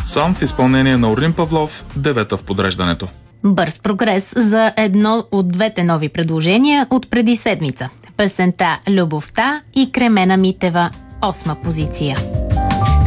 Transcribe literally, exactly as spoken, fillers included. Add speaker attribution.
Speaker 1: Сам в изпълнение на Орлин Павлов, девета в подреждането.
Speaker 2: Бърз прогрес за едно от двете нови предложения от преди седмица. Песента "Любовта" и Кремена Митева, осма позиция.